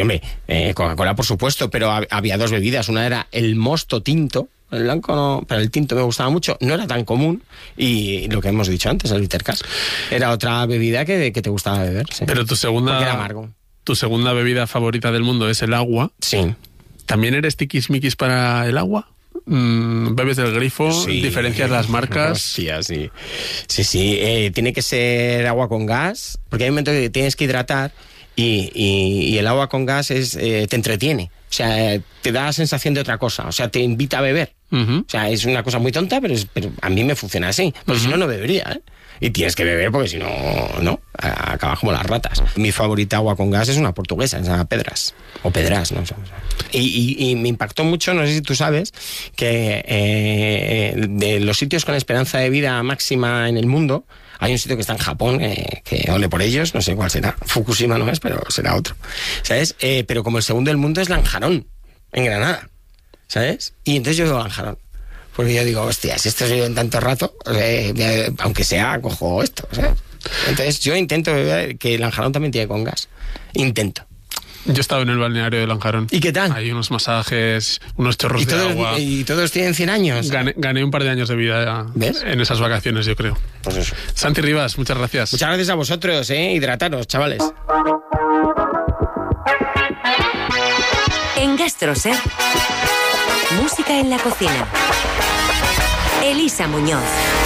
hombre, Coca-Cola por supuesto, pero había dos bebidas. Una era el mosto tinto, el blanco no, pero el tinto me gustaba mucho, no era tan común, y lo que hemos dicho antes, el bitter cash. Era otra bebida que te gustaba beber, sí. Pero Porque era amargo. tu segunda bebida favorita del mundo es el agua. Sí. ¿También eres tiquismiquis para el agua? ¿Bebes del grifo? Sí. ¿Diferencias las marcas? Hostia, sí. Sí. Tiene que ser agua con gas, porque hay un momento que tienes que hidratar y el agua con gas te entretiene. O sea, te da la sensación de otra cosa. O sea, te invita a beber. Uh-huh. O sea, es una cosa muy tonta, pero a mí me funciona así. Porque si no bebería, ¿eh? Y tienes que beber porque si no, acabas como las ratas. Mi favorita agua con gas es una portuguesa, se llama Pedras. O Pedras, no sé. Y me impactó mucho, no sé si tú sabes, que de los sitios con esperanza de vida máxima en el mundo, hay un sitio que está en Japón, que ole por ellos, no sé cuál será. Fukushima no es, pero será otro. ¿Sabes? Pero como el segundo del mundo es Lanjarón, en Granada. ¿Sabes? Y entonces yo digo Lanjarón. Porque yo digo, hostia, si esto se vive en tanto rato, aunque sea, cojo esto. ¿Sabes? Entonces yo intento beber, que Lanjarón también tiene con gas. Intento. Yo he estado en el balneario de Lanjarón. ¿Y qué tal? Hay unos masajes, unos chorros de agua. ¿Y todos tienen 100 años? Gané un par de años de vida. ¿Ves? En esas vacaciones, yo creo. Pues eso. Santi Rivas, muchas gracias. Muchas gracias a vosotros, hidrataros, chavales. En GastroSer, música en la cocina. Elisa Muñoz.